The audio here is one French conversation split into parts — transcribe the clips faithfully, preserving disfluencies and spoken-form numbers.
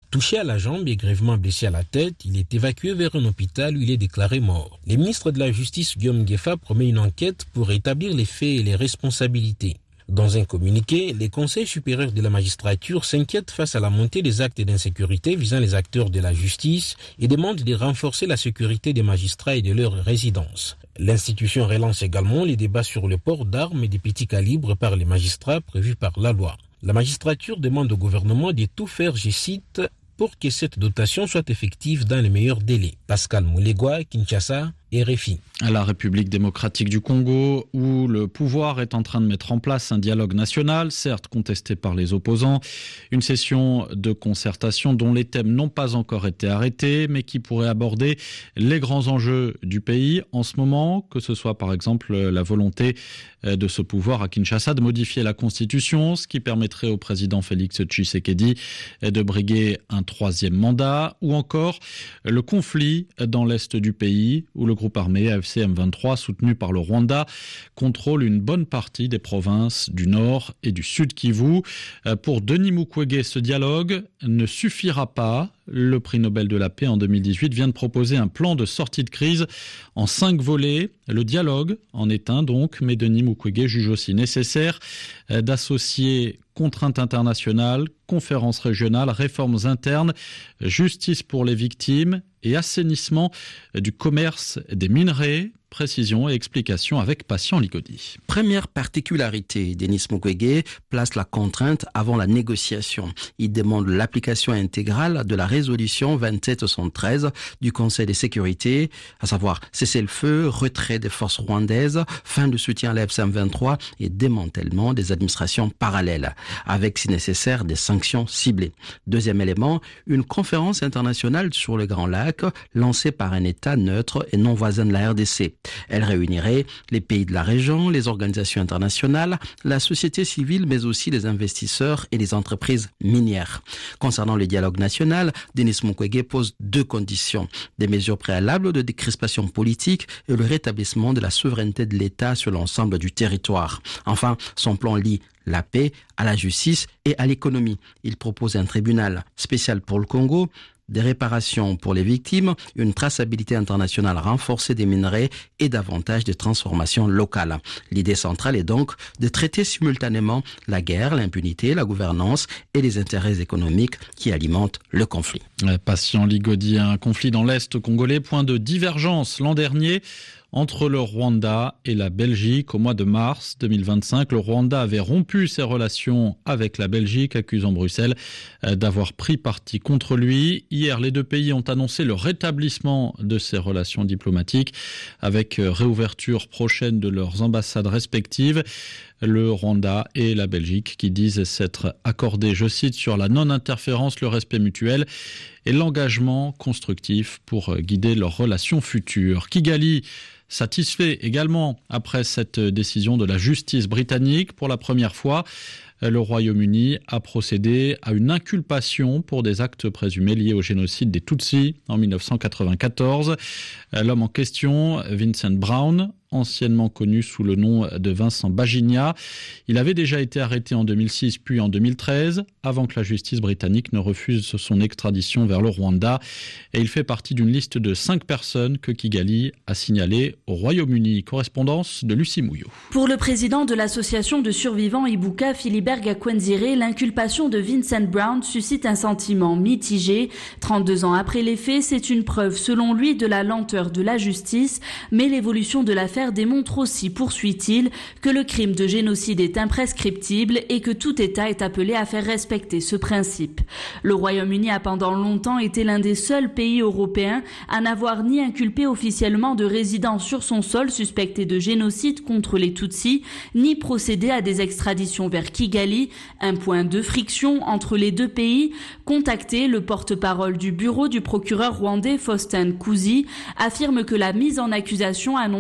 Touché à la jambe et grièvement blessé à la tête, il est évacué vers un hôpital où il est déclaré mort. Le ministre de la Justice, Guillaume Ngefa, promet une enquête pour établir les faits et les responsabilités. Dans un communiqué, les conseils supérieurs de la magistrature s'inquiètent face à la montée des actes d'insécurité visant les acteurs de la justice et demandent de renforcer la sécurité des magistrats et de leurs résidences. L'institution relance également les débats sur le port d'armes et des petits calibres par les magistrats prévus par la loi. La magistrature demande au gouvernement de tout faire, je cite, pour que cette dotation soit effective dans les meilleurs délais. Pascal Moulegua, Kinshasa, R F I. À la République démocratique du Congo, où le pouvoir est en train de mettre en place un dialogue national, certes contesté par les opposants, une session de concertation dont les thèmes n'ont pas encore été arrêtés, mais qui pourrait aborder les grands enjeux du pays en ce moment, que ce soit par exemple la volonté de ce pouvoir à Kinshasa de modifier la Constitution, ce qui permettrait au président Félix Tshisekedi de briguer un troisième mandat, ou encore le conflit dans l'est du pays, où le groupe armé A F C M vingt-trois, soutenu par le Rwanda, contrôle une bonne partie des provinces du Nord et du Sud Kivu. Pour Denis Mukwege, ce dialogue ne suffira pas. Le prix Nobel de la paix en deux mille dix-huit vient de proposer un plan de sortie de crise en cinq volets. Le dialogue en est un donc, mais Denis Mukwege juge aussi nécessaire d'associer contraintes internationales, conférences régionales, réformes internes, justice pour les victimes et assainissement du commerce des minerais. Précision et explication avec Patient Ligodi. Première particularité, Denis Mukwege place la contrainte avant la négociation. Il demande l'application intégrale de la résolution vingt-sept soixante-treize du Conseil de sécurité, à savoir cessez-le-feu, retrait des forces rwandaises, fin du soutien à l'A F C M vingt-trois et démantèlement des administrations parallèles, avec si nécessaire des sanctions ciblées. Deuxième élément, une conférence internationale sur le Grand Lac lancée par un État neutre et non voisin de la R D C. Elle réunirait les pays de la région, les organisations internationales, la société civile, mais aussi les investisseurs et les entreprises minières. Concernant le dialogue national, Denis Mukwege pose deux conditions. Des mesures préalables de décrispation politique et le rétablissement de la souveraineté de l'État sur l'ensemble du territoire. Enfin, son plan lie la paix à la justice et à l'économie. Il propose un tribunal spécial pour le Congo, des réparations pour les victimes, une traçabilité internationale renforcée des minerais et davantage de transformations locales. L'idée centrale est donc de traiter simultanément la guerre, l'impunité, la gouvernance et les intérêts économiques qui alimentent le conflit. Patient Ligodi, un conflit dans l'Est congolais, point de divergence l'an dernier entre le Rwanda et la Belgique. Au mois de mars deux mille vingt-cinq, le Rwanda avait rompu ses relations avec la Belgique, accusant Bruxelles d'avoir pris parti contre lui. Hier, les deux pays ont annoncé le rétablissement de ces relations diplomatiques avec réouverture prochaine de leurs ambassades respectives. Le Rwanda et la Belgique qui disent s'être accordés, je cite, sur la non-interférence, le respect mutuel et l'engagement constructif pour guider leurs relations futures. Kigali satisfait également après cette décision de la justice britannique. Pour la première fois, le Royaume-Uni a procédé à une inculpation pour des actes présumés liés au génocide des Tutsis en mille neuf cent quatre-vingt-quatorze. L'homme en question, Vincent Brown, anciennement connu sous le nom de Vincent Baginia. Il avait déjà été arrêté en deux mille six puis en deux mille treize, avant que la justice britannique ne refuse son extradition vers le Rwanda. Et il fait partie d'une liste de cinq personnes que Kigali a signalées au Royaume-Uni. Correspondance de Lucie Mouillot. Pour le président de l'association de survivants Ibuka, Philibert Gakwenzire, l'inculpation de Vincent Brown suscite un sentiment mitigé. trente-deux ans après les faits, c'est une preuve, selon lui, de la lenteur de la justice, mais l'évolution de l'affaire démontre aussi, poursuit-il, que le crime de génocide est imprescriptible et que tout État est appelé à faire respecter ce principe. Le Royaume-Uni a pendant longtemps été l'un des seuls pays européens à n'avoir ni inculpé officiellement de résidents sur son sol suspectés de génocide contre les Tutsis, ni procédé à des extraditions vers Kigali, un point de friction entre les deux pays. Contacté, le porte-parole du bureau du procureur rwandais Faustin Kuzi affirme que la mise en accusation annoncée cette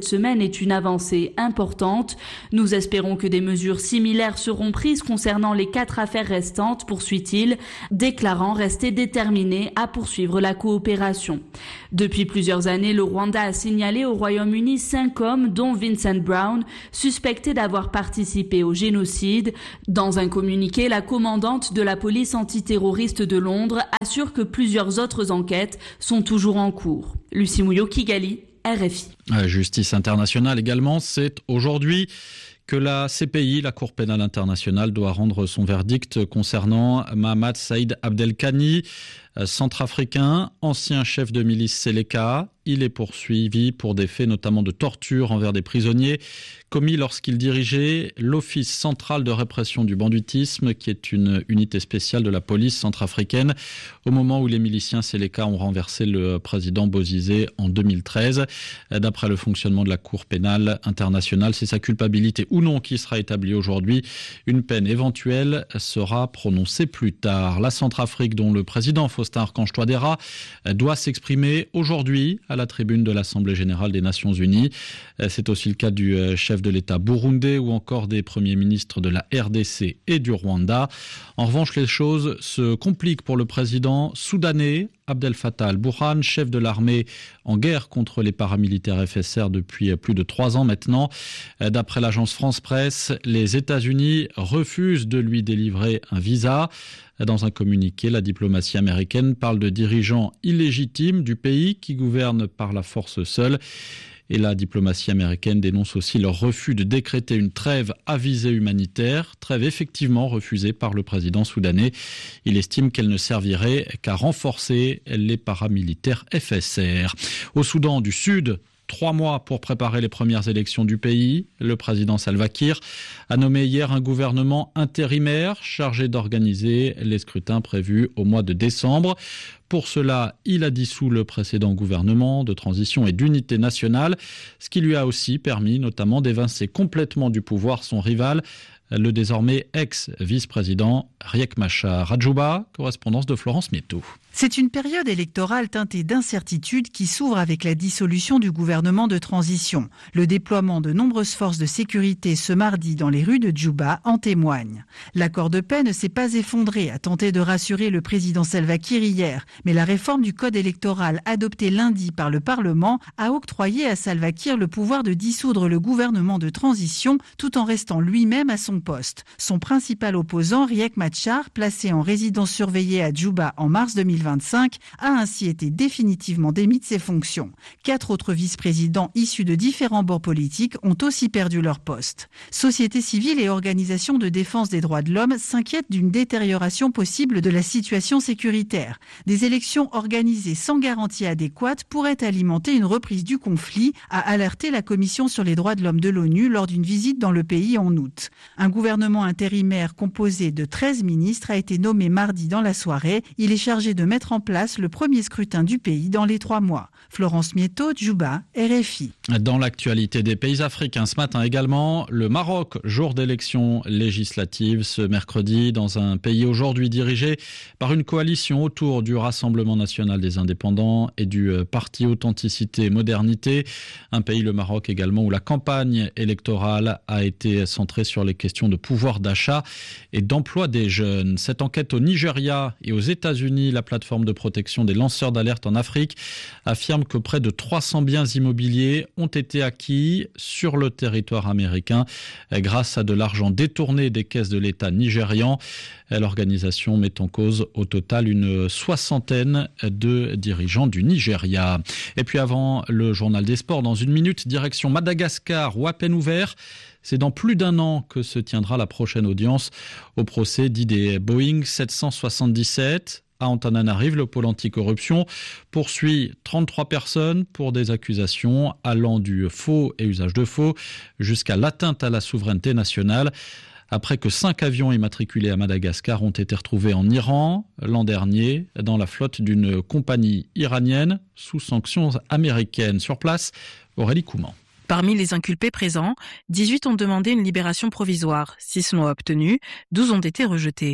semaine est une avancée importante. Nous espérons que des mesures similaires seront prises concernant les quatre affaires restantes, poursuit-il, déclarant rester déterminé à poursuivre la coopération. Depuis plusieurs années, le Rwanda a signalé au Royaume-Uni cinq hommes, dont Vincent Brown, suspectés d'avoir participé au génocide. Dans un communiqué, la commandante de la police antiterroriste de Londres assure que plusieurs autres enquêtes sont toujours en cours. Lucie Mouillot, Kigali, R F I. La justice internationale également, c'est aujourd'hui que la C P I, la Cour pénale internationale, doit rendre son verdict concernant Mahamat Saïd Abdelkani, centrafricain, ancien chef de milice Seleka. Il est poursuivi pour des faits notamment de torture envers des prisonniers commis lorsqu'il dirigeait l'Office central de répression du banditisme, qui est une unité spéciale de la police centrafricaine, au moment où les miliciens Seleka ont renversé le président Bozizé en deux mille treize. D'après le fonctionnement de la Cour pénale internationale, c'est sa culpabilité ou non qui sera établie aujourd'hui. Une peine éventuelle sera prononcée plus tard. La Centrafrique, dont le président Faustin Archange Touadéra doit s'exprimer aujourd'hui à la tribune de l'Assemblée générale des Nations unies. C'est aussi le cas du chef de l'État burundais ou encore des premiers ministres de la R D C et du Rwanda. En revanche, les choses se compliquent pour le président soudanais Abdel Fattah al-Burhan, chef de l'armée en guerre contre les paramilitaires F S R depuis plus de trois ans maintenant. D'après l'agence France Presse, les États-Unis refusent de lui délivrer un visa. Dans un communiqué, la diplomatie américaine parle de dirigeants illégitimes du pays qui gouvernent par la force seule. Et la diplomatie américaine dénonce aussi leur refus de décréter une trêve à visée humanitaire, trêve effectivement refusée par le président soudanais. Il estime qu'elle ne servirait qu'à renforcer les paramilitaires F S R. Au Soudan du Sud, Trois mois pour préparer les premières élections du pays. Le président Salva Kiir a nommé hier un gouvernement intérimaire chargé d'organiser les scrutins prévus au mois de décembre. Pour cela, il a dissous le précédent gouvernement de transition et d'unité nationale, ce qui lui a aussi permis notamment d'évincer complètement du pouvoir son rival, le désormais ex-vice-président Riek Machar. À Djouba, correspondance de Florence Mietou. C'est une période électorale teintée d'incertitude qui s'ouvre avec la dissolution du gouvernement de transition. Le déploiement de nombreuses forces de sécurité ce mardi dans les rues de Djouba en témoigne. L'accord de paix ne s'est pas effondré, a tenté de rassurer le président Salva Kiir hier, mais la réforme du code électoral adoptée lundi par le Parlement a octroyé à Salva Kiir le pouvoir de dissoudre le gouvernement de transition tout en restant lui-même à son poste. Son principal opposant, Riek Machar, placé en résidence surveillée à Djouba en mars deux mille vingt-cinq, a ainsi été définitivement démis de ses fonctions. Quatre autres vice-présidents issus de différents bords politiques ont aussi perdu leur poste. Société civile et organisations de défense des droits de l'homme s'inquiètent d'une détérioration possible de la situation sécuritaire. Des élections organisées sans garantie adéquate pourraient alimenter une reprise du conflit, a alerté la Commission sur les droits de l'homme de l'ONU lors d'une visite dans le pays en août. Un gouvernement intérimaire composé de treize ministres a été nommé mardi dans la soirée. Il est chargé de mettre en place le premier scrutin du pays dans les trois mois. Florence Mieto, Djouba, R F I. Dans l'actualité des pays africains, ce matin également, le Maroc, jour d'élections législatives ce mercredi, dans un pays aujourd'hui dirigé par une coalition autour du Rassemblement national des indépendants et du parti Authenticité et Modernité. Un pays, le Maroc également, où la campagne électorale a été centrée sur les questions de pouvoir d'achat et d'emploi des jeunes. Cette enquête au Nigeria et aux États-Unis, la plateforme de protection des lanceurs d'alerte en Afrique, affirme que près de trois cents biens immobiliers ont été acquis sur le territoire américain grâce à de l'argent détourné des caisses de l'État nigérian. L'organisation met en cause au total une soixantaine de dirigeants du Nigeria. Et puis avant le journal des sports, dans une minute, direction Madagascar, ou à peine ouvert. C'est dans plus d'un an que se tiendra la prochaine audience au procès dit des Boeing sept cent soixante-dix-sept. À Antananarive, le pôle anticorruption poursuit trente-trois personnes pour des accusations allant du faux et usage de faux jusqu'à l'atteinte à la souveraineté nationale. Après que cinq avions immatriculés à Madagascar ont été retrouvés en Iran l'an dernier dans la flotte d'une compagnie iranienne sous sanctions américaines. Sur place, Aurélie Couman. Parmi les inculpés présents, dix-huit ont demandé une libération provisoire. six l'ont obtenue, douze ont été rejetés.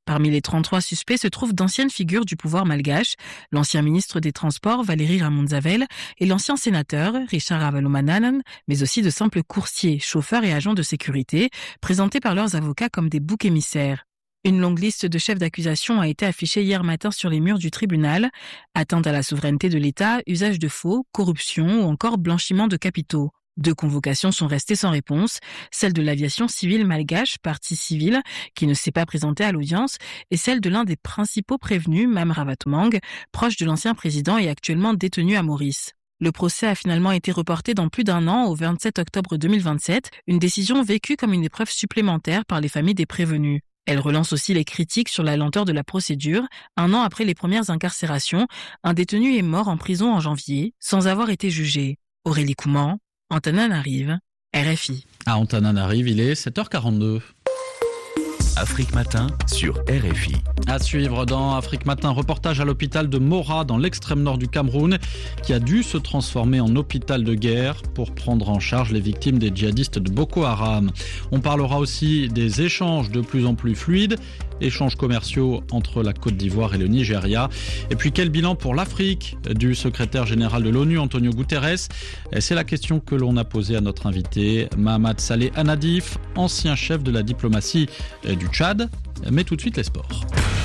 Parmi les trente-trois suspects se trouvent d'anciennes figures du pouvoir malgache, l'ancien ministre des Transports Valérie Ramonzavel et l'ancien sénateur Richard Ravalomanana, mais aussi de simples coursiers, chauffeurs et agents de sécurité, présentés par leurs avocats comme des boucs émissaires. Une longue liste de chefs d'accusation a été affichée hier matin sur les murs du tribunal. Atteinte à la souveraineté de l'État, usage de faux, corruption ou encore blanchiment de capitaux. Deux convocations sont restées sans réponse, celle de l'aviation civile malgache, partie civile, qui ne s'est pas présentée à l'audience, et celle de l'un des principaux prévenus, Mam Ravatmang, proche de l'ancien président et actuellement détenu à Maurice. Le procès a finalement été reporté dans plus d'un an au vingt-sept octobre deux mille vingt-sept, une décision vécue comme une épreuve supplémentaire par les familles des prévenus. Elle relance aussi les critiques sur la lenteur de la procédure. Un an après les premières incarcérations, un détenu est mort en prison en janvier, sans avoir été jugé. Aurélie Couman, Antananarive, R F I. À Antananarive, il est sept heures quarante-deux. Afrique Matin sur R F I. À suivre dans Afrique Matin, reportage à l'hôpital de Mora dans l'extrême nord du Cameroun qui a dû se transformer en hôpital de guerre pour prendre en charge les victimes des djihadistes de Boko Haram. On parlera aussi des échanges de plus en plus fluides, échanges commerciaux entre la Côte d'Ivoire et le Nigeria. Et puis quel bilan pour l'Afrique du secrétaire général de l'ONU, Antonio Guterres? C'est la question que l'on a posée à notre invité, Mahamat Saleh Anadif, ancien chef de la diplomatie du Tchad. Mais tout de suite les sports.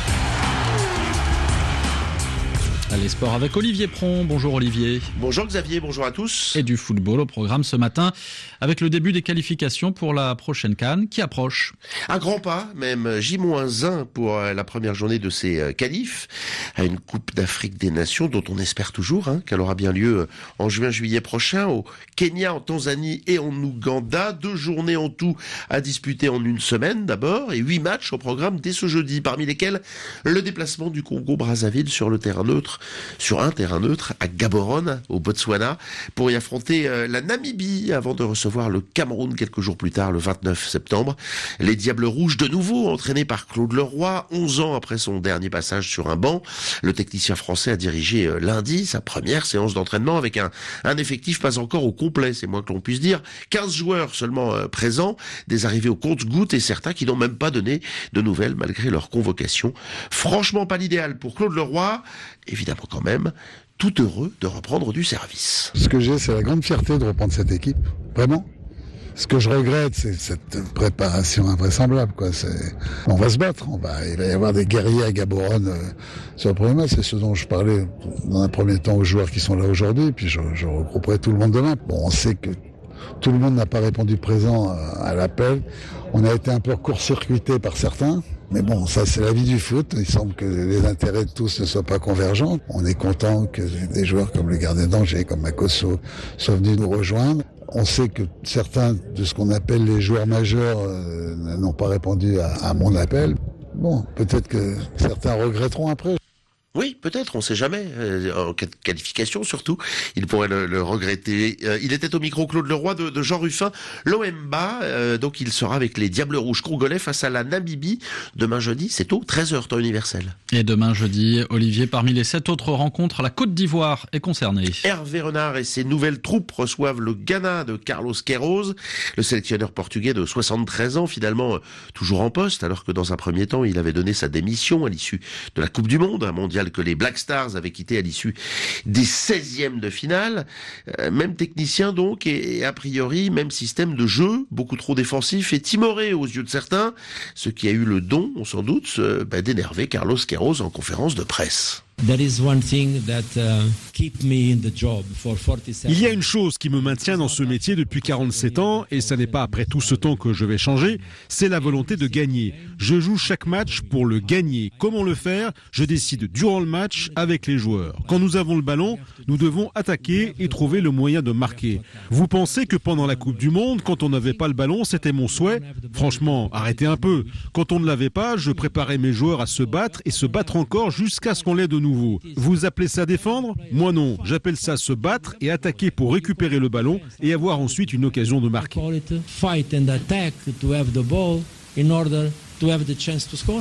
Les sports avec Olivier Pron. Bonjour Olivier. Bonjour Xavier, bonjour à tous. Et du football au programme ce matin avec le début des qualifications pour la prochaine CAN qui approche. Un grand pas, même J moins un pour la première journée de ces qualifs à une Coupe d'Afrique des Nations dont on espère toujours hein, qu'elle aura bien lieu en juin-juillet prochain au Kenya, en Tanzanie et en Ouganda. Deux journées en tout à disputer en une semaine d'abord et huit matchs au programme dès ce jeudi, parmi lesquels le déplacement du Congo-Brazzaville sur le terrain neutre sur un terrain neutre à Gaborone, au Botswana, pour y affronter euh, la Namibie avant de recevoir le Cameroun quelques jours plus tard, le vingt-neuf septembre. Les Diables Rouges, de nouveau entraînés par Claude Leroy, onze ans après son dernier passage sur un banc. Le technicien français a dirigé euh, lundi sa première séance d'entraînement avec un, un effectif pas encore au complet, c'est moins que l'on puisse dire. quinze joueurs seulement euh, présents, des arrivées au compte-gouttes et certains qui n'ont même pas donné de nouvelles malgré leur convocation. Franchement pas l'idéal pour Claude Leroy, évidemment quand même, tout heureux de reprendre du service. Ce que j'ai, c'est la grande fierté de reprendre cette équipe, vraiment. Ce que je regrette, c'est cette préparation invraisemblable, quoi. C'est... On va se battre, on va... il va y avoir des guerriers à Gaborone euh, sur le premier match, c'est ce dont je parlais dans un premier temps aux joueurs qui sont là aujourd'hui, puis je, je regrouperai tout le monde demain. Bon, on sait que tout le monde n'a pas répondu présent à l'appel. On a été un peu court-circuité par certains. Mais bon, ça c'est la vie du foot. Il semble que les intérêts de tous ne soient pas convergents. On est content que des joueurs comme le gardien d'Angers, comme Makosso, soient venus nous rejoindre. On sait que certains de ce qu'on appelle les joueurs majeurs euh, n'ont pas répondu à, à mon appel. Bon, peut-être que certains regretteront après. Oui, peut-être, on ne sait jamais. Euh, en qualification, surtout, il pourrait le, le regretter. Euh, il était au micro Claude Leroy de, de Jean Ruffin. L'O M B A, euh, donc il sera avec les Diables Rouges congolais face à la Namibie. Demain jeudi, c'est tôt, treize heures, temps universel. Et demain jeudi, Olivier, parmi les sept autres rencontres, la Côte d'Ivoire est concernée. Hervé Renard et ses nouvelles troupes reçoivent le Ghana de Carlos Queiroz. Le sélectionneur portugais de soixante-treize ans, finalement toujours en poste, alors que dans un premier temps, il avait donné sa démission à l'issue de la Coupe du Monde, un mondial que les Black Stars avaient quitté à l'issue des seizièmes de finale. Euh, même technicien donc, et, et a priori, même système de jeu, beaucoup trop défensif et timoré aux yeux de certains, ce qui a eu le don, on s'en doute, euh, bah, d'énerver Carlos Queiroz en conférence de presse. Il y a une chose qui me maintient dans ce métier depuis quarante-sept ans, et ça n'est pas après tout ce temps que je vais changer, c'est la volonté de gagner. Je joue chaque match pour le gagner. Comment le faire? Je décide durant le match avec les joueurs. Quand nous avons le ballon, nous devons attaquer et trouver le moyen de marquer. Vous pensez que pendant la Coupe du Monde, quand on n'avait pas le ballon, c'était mon souhait? Franchement, arrêtez un peu. Quand on ne l'avait pas, je préparais mes joueurs à se battre et se battre encore jusqu'à ce qu'on l'ait de nouveau. Vous appelez ça défendre? Moi non, j'appelle ça se battre et attaquer pour récupérer le ballon et avoir ensuite une occasion de marquer.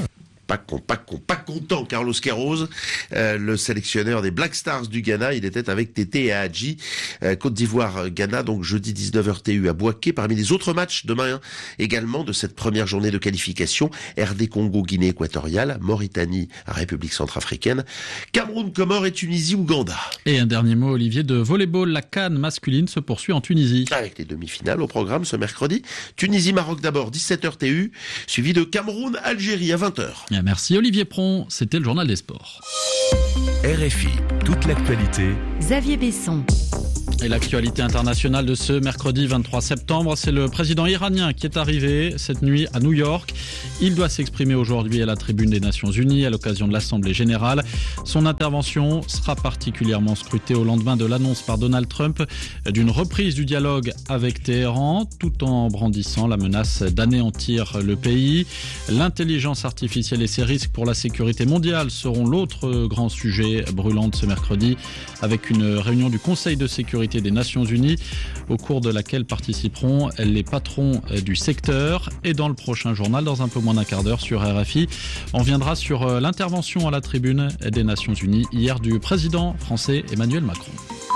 pas, con, pas, con, pas content. Carlos Queiroz, euh, le sélectionneur des Black Stars du Ghana, il était avec Tété et Hadji. Euh, Côte d'Ivoire, Ghana, donc jeudi dix-neuf heures T U à Bouaké. Parmi les autres matchs, demain hein, également de cette première journée de qualification, R D Congo, Guinée équatoriale, Mauritanie, République centrafricaine, Cameroun, Comores et Tunisie, Ouganda. Et un dernier mot, Olivier, de volleyball. La CAN masculine se poursuit en Tunisie. Avec les demi-finales au programme ce mercredi. Tunisie-Maroc d'abord, dix-sept heures T U, suivi de Cameroun-Algérie à vingt heures. Merci Olivier Pron, c'était le journal des sports. R F I, toute l'actualité. Xavier Besson. Et l'actualité internationale de ce mercredi vingt-trois septembre, c'est le président iranien qui est arrivé cette nuit à New York. Il doit s'exprimer aujourd'hui à la tribune des Nations Unies à l'occasion de l'Assemblée générale. Son intervention sera particulièrement scrutée au lendemain de l'annonce par Donald Trump d'une reprise du dialogue avec Téhéran, tout en brandissant la menace d'anéantir le pays. L'intelligence artificielle et ses risques pour la sécurité mondiale seront l'autre grand sujet brûlant de ce mercredi, avec une réunion du Conseil de sécurité des Nations Unies, au cours de laquelle participeront les patrons du secteur. Et dans le prochain journal, dans un peu moins d'un quart d'heure sur R F I, on viendra sur l'intervention à la tribune des Nations Unies hier du président français Emmanuel Macron.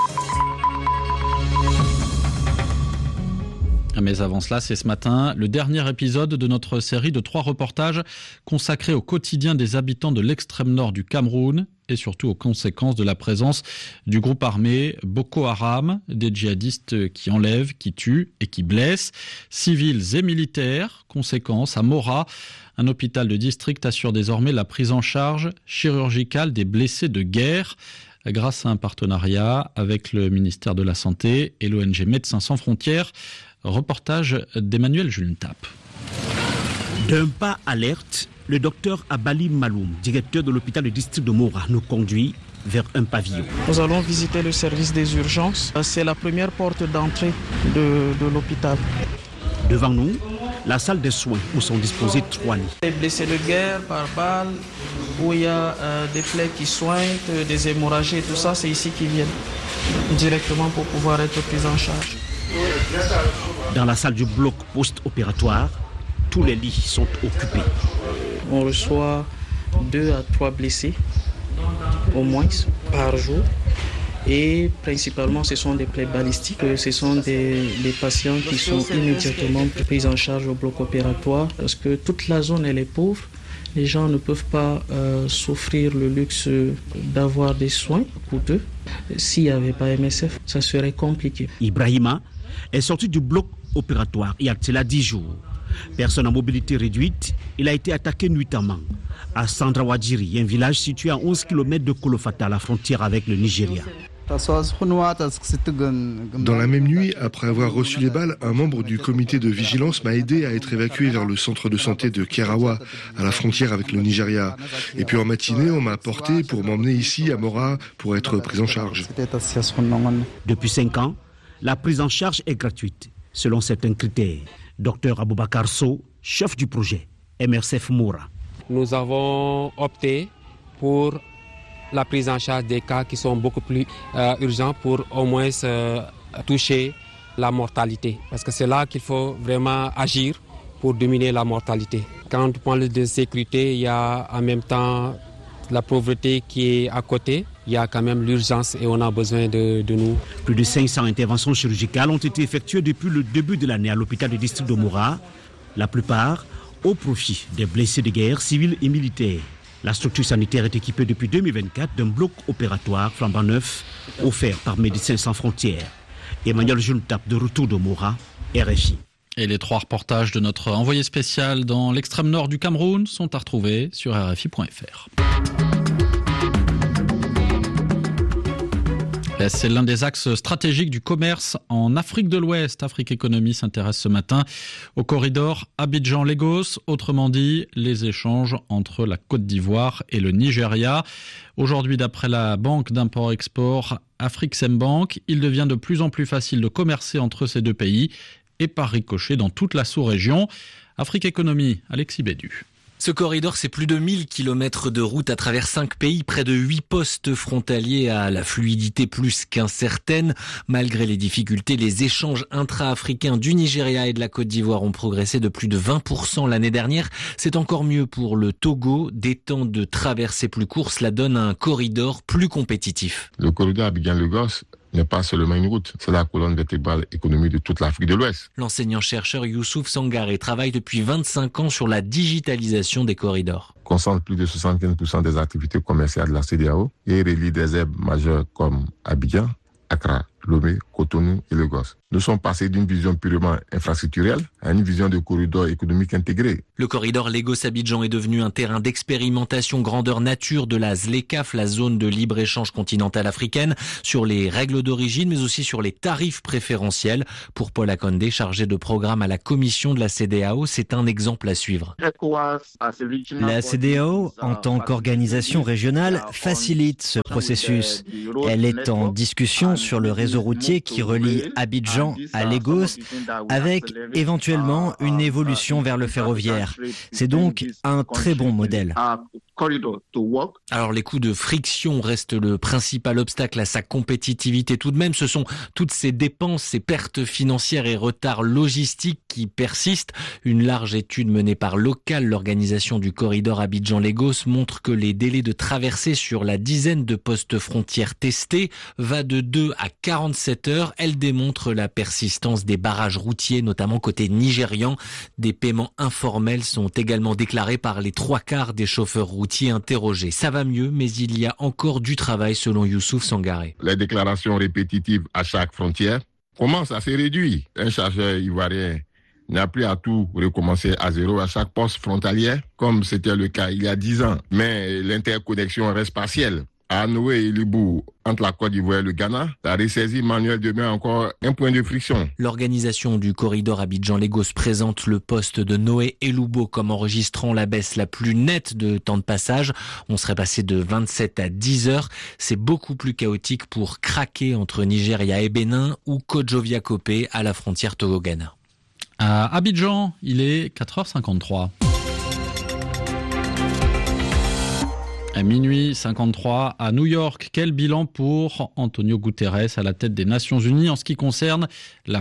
Mais avant cela, c'est ce matin le dernier épisode de notre série de trois reportages consacrés au quotidien des habitants de l'extrême nord du Cameroun et surtout aux conséquences de la présence du groupe armé Boko Haram, des djihadistes qui enlèvent, qui tuent et qui blessent, civils et militaires. Conséquence, à Mora, un hôpital de district assure désormais la prise en charge chirurgicale des blessés de guerre, grâce à un partenariat avec le ministère de la Santé et l'O N G Médecins sans frontières. Reportage d'Emmanuel Juntap. D'un pas alerte, le docteur Abali Maloum, directeur de l'hôpital de district de Mora, nous conduit vers un pavillon. Nous allons visiter le service des urgences. C'est la première porte d'entrée de, de l'hôpital. Devant nous, la salle des soins où sont disposés trois lits. Les blessés de guerre par balle, où il y a euh, des plaies qui soignent, des hémorragies et tout ça, c'est ici qu'ils viennent directement pour pouvoir être pris en charge. Dans la salle du bloc post-opératoire, tous les lits sont occupés. On reçoit deux à trois blessés, au moins, par jour. Et principalement, ce sont des plaies balistiques. Ce sont des, des patients qui sont immédiatement pris en charge au bloc opératoire parce que toute la zone, elle est pauvre. Les gens ne peuvent pas euh, s'offrir le luxe d'avoir des soins coûteux. S'il n'y avait pas M S F, ça serait compliqué. Ibrahima est sorti du bloc opératoire il y a cela dix jours. Personne à mobilité réduite, il a été attaqué nuitamment à Sandrawadjiri, un village situé à onze kilomètres de Kolofata, à la frontière avec le Nigeria. Dans la même nuit, après avoir reçu les balles, un membre du comité de vigilance m'a aidé à être évacué vers le centre de santé de Kerawa, à la frontière avec le Nigeria. Et puis en matinée, on m'a porté pour m'emmener ici à Mora pour être pris en charge. Depuis cinq ans, la prise en charge est gratuite, selon certains critères. Docteur Aboubakar Sow, chef du projet M R C F Mora. Nous avons opté pour la prise en charge des cas qui sont beaucoup plus euh, urgents pour au moins euh, toucher la mortalité. Parce que c'est là qu'il faut vraiment agir pour diminuer la mortalité. Quand on parle de sécurité, il y a en même temps la pauvreté qui est à côté. Il y a quand même l'urgence et on a besoin de, de nous. Plus de cinq cents interventions chirurgicales ont été effectuées depuis le début de l'année à l'hôpital du district de Mora. La plupart au profit des blessés de guerre civils et militaires. La structure sanitaire est équipée depuis deux mille vingt-quatre d'un bloc opératoire flambant neuf offert par Médecins sans frontières. Emmanuel Juntap de retour de Mora, R F I. Et les trois reportages de notre envoyé spécial dans l'extrême nord du Cameroun sont à retrouver sur R F I point F R. C'est l'un des axes stratégiques du commerce en Afrique de l'Ouest. Afrique Économie s'intéresse ce matin au corridor Abidjan-Lagos, autrement dit les échanges entre la Côte d'Ivoire et le Nigeria. Aujourd'hui, d'après la banque d'import-export Afrique-Sembank, il devient de plus en plus facile de commercer entre ces deux pays et par ricochet dans toute la sous-région. Afrique Économie, Alexis Bédu. Ce corridor, c'est plus de mille kilomètres de route à travers cinq pays, près de huit postes frontaliers à la fluidité plus qu'incertaine. Malgré les difficultés, les échanges intra-africains du Nigeria et de la Côte d'Ivoire ont progressé de plus de vingt pour cent l'année dernière. C'est encore mieux pour le Togo. Des temps de traversée plus courts, cela donne un corridor plus compétitif. Le corridor Abidjan-Lagos n'est pas seulement une route, c'est la colonne vertébrale économique de toute l'Afrique de l'Ouest. L'enseignant-chercheur Youssouf Sangaré travaille depuis vingt-cinq ans sur la digitalisation des corridors. Il concentre plus de soixante-quinze pour cent des activités commerciales de la C E D A O et relie des hubs majeurs comme Abidjan, Accra, Lomé, Cotonou et Lagos. Nous sommes passés d'une vision purement infrastructurelle à une vision de corridor économique intégré. Le corridor Lagos-Abidjan est devenu un terrain d'expérimentation grandeur nature de la ZLECAf, la zone de libre-échange continentale africaine, sur les règles d'origine, mais aussi sur les tarifs préférentiels. Pour Paul Akondé, chargé de programme à la commission de la C E D A O, c'est un exemple à suivre. La C E D A O, en tant qu'organisation régionale, facilite ce processus. Elle est en discussion sur le réseau routier qui relie Abidjan à Lagos, avec éventuellement une évolution vers le ferroviaire. C'est donc un très bon modèle. Alors les coûts de friction restent le principal obstacle à sa compétitivité. Tout de même, ce sont toutes ces dépenses, ces pertes financières et retards logistiques qui persistent. Une large étude menée par Local, l'organisation du corridor Abidjan-Lagos, montre que les délais de traversée sur la dizaine de postes frontières testés va de deux à quarante-sept heures. Elle démontre la persistance des barrages routiers, notamment côté nigérian. Des paiements informels sont également déclarés par les trois quarts des chauffeurs routiers interrogés. Ça va mieux, mais il y a encore du travail selon Youssouf Sangaré. Les déclarations répétitives à chaque frontière commencent à se réduire. Un chargeur ivoirien n'a plus à tout recommencer à zéro à chaque poste frontalier, comme c'était le cas il y a dix ans. Mais l'interconnexion reste partielle. À Noé et Libou, entre la Côte d'Ivoire et le Ghana, la ressaisie manuelle demeure encore un point de friction. L'organisation du corridor Abidjan-Lagos présente le poste de Noé et Lubo comme enregistrant la baisse la plus nette de temps de passage. On serait passé de vingt-sept à dix heures. C'est beaucoup plus chaotique pour craquer entre Nigeria et Bénin ou Kodjovia-Kopé à la frontière Togo-Ghana. À Abidjan, il est quatre heures cinquante-trois. À minuit cinquante-trois, à New York, quel bilan pour Antonio Guterres à la tête des Nations Unies en ce qui concerne l'Afrique ?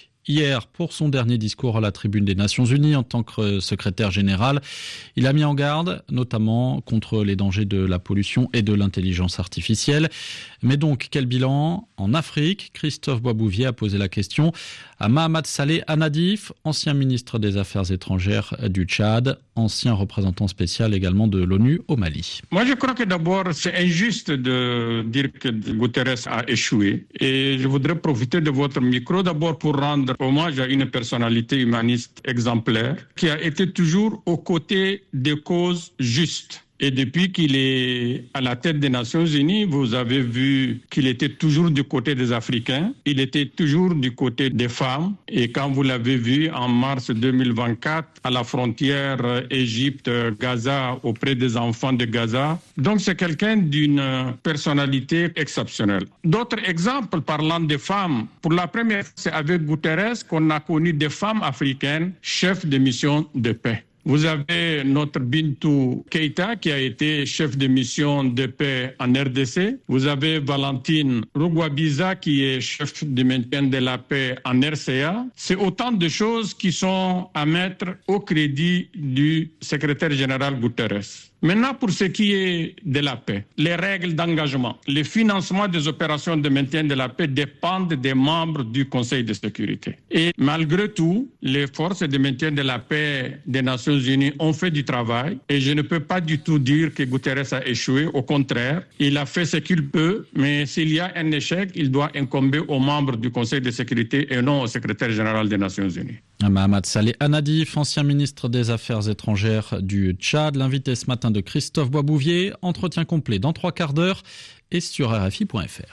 Hier, pour son dernier discours à la tribune des Nations Unies en tant que secrétaire général, il a mis en garde notamment contre les dangers de la pollution et de l'intelligence artificielle. Mais donc, quel bilan en Afrique ? Christophe Boisbouvier a posé la question à Mahamat Saleh Anadif, ancien ministre des Affaires étrangères du Tchad, ancien représentant spécial également de l'ONU au Mali. Moi, je crois que d'abord, c'est injuste de dire que Guterres a échoué. Et je voudrais profiter de votre micro d'abord pour rendre hommage à une personnalité humaniste exemplaire qui a été toujours aux côtés des causes justes. Et depuis qu'il est à la tête des Nations Unies, vous avez vu qu'il était toujours du côté des Africains, il était toujours du côté des femmes. Et quand vous l'avez vu en mars deux mille vingt-quatre, à la frontière Égypte-Gaza, auprès des enfants de Gaza, donc c'est quelqu'un d'une personnalité exceptionnelle. D'autres exemples parlant des femmes, pour la première fois, c'est avec Guterres qu'on a connu des femmes africaines chefs de mission de paix. Vous avez notre Bintou Keïta qui a été chef de mission de paix en R D C. Vous avez Valentine Rugwabiza qui est chef de maintien de la paix en R C A. C'est autant de choses qui sont à mettre au crédit du secrétaire général Guterres. Maintenant, pour ce qui est de la paix, les règles d'engagement, le financement des opérations de maintien de la paix dépendent des membres du Conseil de sécurité. Et malgré tout, les forces de maintien de la paix des Nations Unies ont fait du travail et je ne peux pas du tout dire que Guterres a échoué. Au contraire, il a fait ce qu'il peut, mais s'il y a un échec, il doit incomber aux membres du Conseil de sécurité et non au secrétaire général des Nations Unies. Mahamat Saleh Anadif, ancien ministre des Affaires étrangères du Tchad, l'invité ce matin de Christophe Boisbouvier. Entretien complet dans trois quarts d'heure et sur R F I point F R.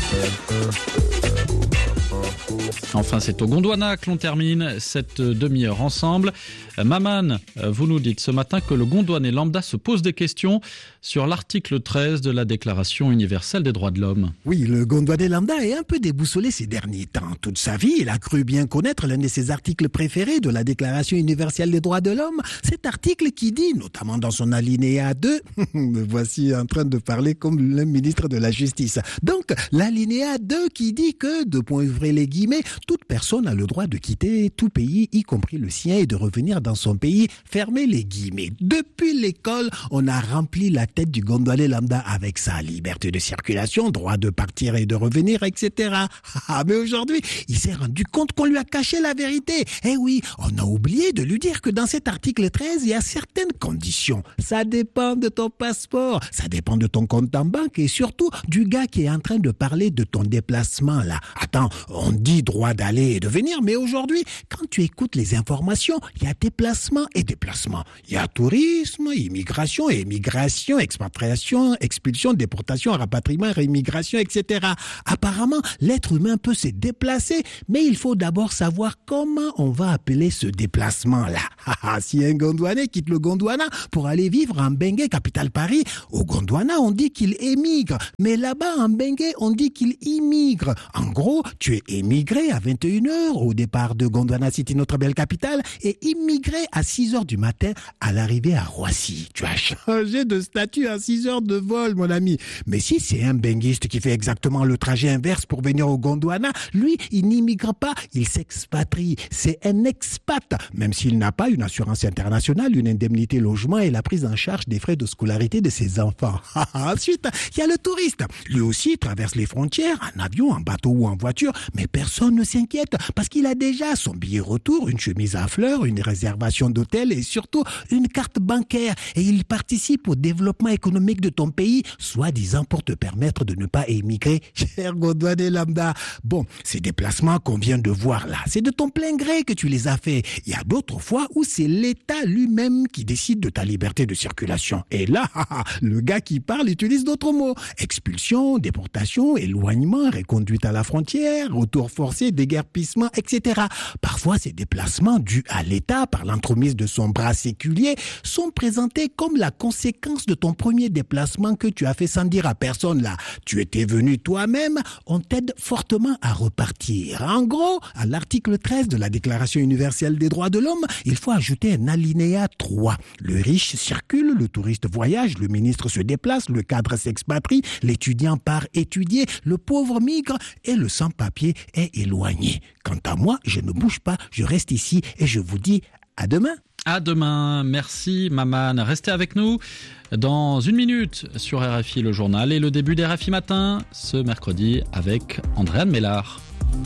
Enfin, c'est au Gondwana que l'on termine cette demi-heure ensemble. Maman, vous nous dites ce matin que le Gondwanais lambda se pose des questions sur l'article treize de la Déclaration universelle des droits de l'homme. Oui, le Gondwanais lambda est un peu déboussolé ces derniers temps. Toute sa vie, il a cru bien connaître l'un de ses articles préférés de la Déclaration universelle des droits de l'homme. Cet article qui dit, notamment dans son alinéa deux, me voici en train de parler comme le ministre de la Justice. Donc, l'alinéa deux qui dit que, de point ouvrir les guillemets, toute personne a le droit de quitter tout pays, y compris le sien, et de revenir dans son pays, fermez les guillemets. Depuis l'école, on a rempli la tête du Gondwanais lambda avec sa liberté de circulation, droit de partir et de revenir, et cetera. Ah, mais aujourd'hui, il s'est rendu compte qu'on lui a caché la vérité. Eh oui, on a oublié de lui dire que dans cet article treize, il y a certaines conditions. Ça dépend de ton passeport, ça dépend de ton compte en banque et surtout du gars qui est en train de parler de ton déplacement là. Attends, on dit droit d'aller et de venir, mais aujourd'hui, quand tu écoutes les informations, il y a déplacement et déplacement. Il y a tourisme, immigration et émigration, expatriation, expulsion, déportation, rapatriement, réimmigration, et cetera. Apparemment, l'être humain peut se déplacer, mais il faut d'abord savoir comment on va appeler ce déplacement-là. Si un Gondwanais quitte le Gondwana pour aller vivre en Bengué, capitale Paris, au Gondwana, on dit qu'il émigre, mais là-bas, en Bengué, on dit qu'il immigre. En gros, tu es émigré à vingt et une heures au départ de Gondwana City, notre belle capitale, et immigré à six heures du matin à l'arrivée à Roissy. Tu as changé de statut à six heures de vol, mon ami. Mais si c'est un benguiste qui fait exactement le trajet inverse pour venir au Gondwana, lui, il n'immigre pas, il s'expatrie. C'est un expat, même s'il n'a pas une assurance internationale, une indemnité logement et la prise en charge des frais de scolarité de ses enfants. Ensuite, il y a le touriste. Lui aussi traverse les frontières en avion, en bateau ou en voiture, mais personne ne s'inquiète parce qu'il a déjà son billet retour, une chemise à fleurs, une réservation d'hôtel et surtout une carte bancaire. Et il participe au développement économique de ton pays, soi-disant pour te permettre de ne pas émigrer, cher Gondwanais lambda. Bon, ces déplacements qu'on vient de voir là, c'est de ton plein gré que tu les as faits. Il y a d'autres fois où c'est l'État lui-même qui décide de ta liberté de circulation. Et là, le gars qui parle utilise d'autres mots. Expulsion, déportation, éloignement, reconduite à la frontière, retour forcé, déguerpissement, et cetera. Parfois, ces déplacements dus à l'État par l'entremise de son bras séculier sont présentés comme la conséquence de ton premier déplacement que tu as fait sans dire à personne là. Tu étais venu toi-même, on t'aide fortement à repartir. En gros, à l'article treize de la Déclaration universelle des droits de l'homme, il faut ajouter un alinéa trois. Le riche circule, le touriste voyage, le ministre se déplace, le cadre s'expatrie, l'étudiant part étudier, le pauvre migre et le sans-papier est éloigné. Quant à moi, je ne bouge pas, je reste ici et je vous dis à demain. À demain, merci Maman. Restez avec nous dans une minute sur R F I le journal et le début des R F I matin ce mercredi avec Andréane Mélard.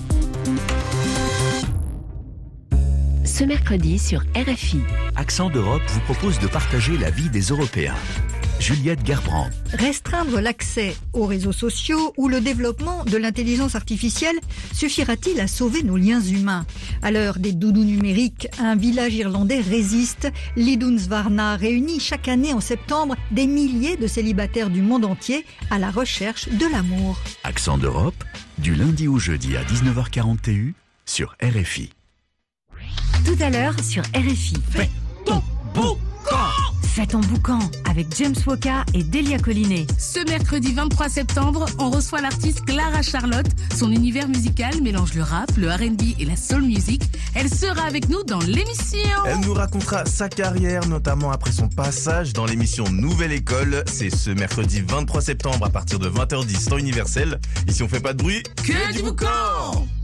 Ce mercredi sur R F I. Accent d'Europe vous propose de partager la vie des Européens. Juliette Gerbrand. Restreindre l'accès aux réseaux sociaux ou le développement de l'intelligence artificielle suffira-t-il à sauver nos liens humains ? À l'heure des doudous numériques, un village irlandais résiste. Lidunsvarna réunit chaque année en septembre des milliers de célibataires du monde entier à la recherche de l'amour. Accent d'Europe, du lundi au jeudi à dix-neuf heures quarante et un sur R F I. Tout à l'heure sur R F I. Fais ton boucan ! Fais ton boucan avec James Woka et Delia Collinet. Ce mercredi vingt-trois septembre, on reçoit l'artiste Clara Charlotte. Son univers musical mélange le rap, le R and B et la soul music. Elle sera avec nous dans l'émission. Elle nous racontera sa carrière, notamment après son passage dans l'émission Nouvelle École. C'est ce mercredi vingt-trois septembre à partir de vingt heures dix, temps universel. Ici on fait pas de bruit, que, que du boucan.